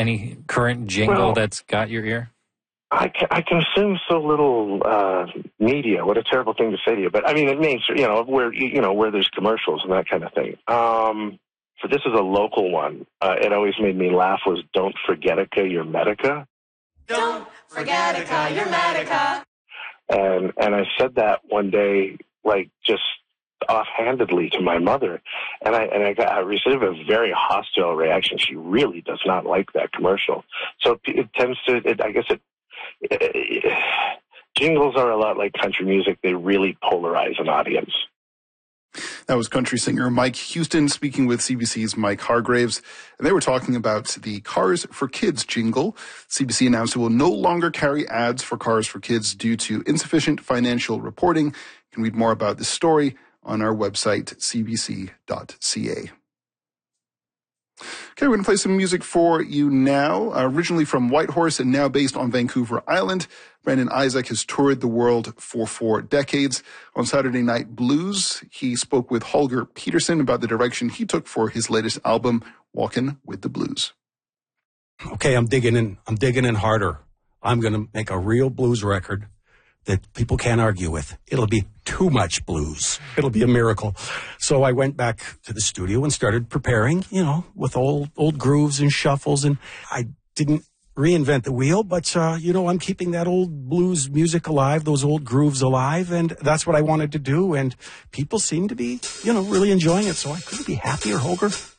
any current jingle that's got your ear? I consume so little media. What a terrible thing to say to you. But I mean, it means, where there's commercials and that kind of thing. So this is a local one. It always made me laugh was "Don't Forgetica, You're Medica." Don't forgetica, you're Medica. And I said that one day, like just offhandedly to my mother, and I received a very hostile reaction. She really does not like that commercial. So it tends to, jingles are a lot like country music. They really polarize an audience. That was country singer Mike Houston speaking with CBC's Mike Hargraves. And they were talking about the Cars for Kids jingle. CBC announced it will no longer carry ads for Cars for Kids due to insufficient financial reporting. You can read more about this story on our website, cbc.ca. Okay, we're going to play some music for you now. Originally from Whitehorse and now based on Vancouver Island, Brandon Isaac has toured the world for 4 decades. On Saturday Night Blues, he spoke with Holger Peterson about the direction he took for his latest album, Walkin' with the Blues. Okay, I'm digging in harder. I'm going to make a real blues record that people can't argue with. It'll be too much blues. It'll be a miracle. So I went back to the studio and started preparing, with old grooves and shuffles. And I didn't reinvent the wheel, but, I'm keeping that old blues music alive, those old grooves alive. And that's what I wanted to do. And people seem to be, really enjoying it. So I couldn't be happier, Holger.